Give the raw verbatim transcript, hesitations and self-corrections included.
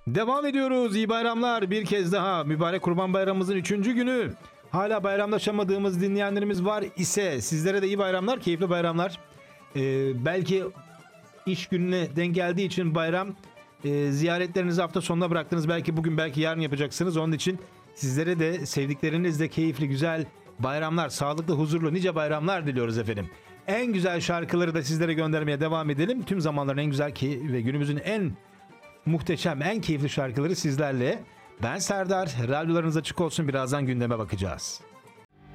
Devam ediyoruz. İyi bayramlar. Bir kez daha mübarek Kurban Bayramımızın üçüncü günü. Hala bayramlaşamadığımız dinleyenlerimiz var ise sizlere de iyi bayramlar, keyifli bayramlar. Ee, belki iş gününe denk geldiği için bayram e, ziyaretlerinizi hafta sonuna bıraktınız. Belki bugün, belki yarın yapacaksınız. Onun için sizlere de sevdiklerinizle keyifli, güzel bayramlar, sağlıklı, huzurlu, nice bayramlar diliyoruz efendim. En güzel şarkıları da sizlere göndermeye devam edelim. Tüm zamanların en güzel ki ve günümüzün en muhteşem, en keyifli şarkıları sizlerle. Ben Serdar, radyolarınız açık olsun, birazdan gündeme bakacağız.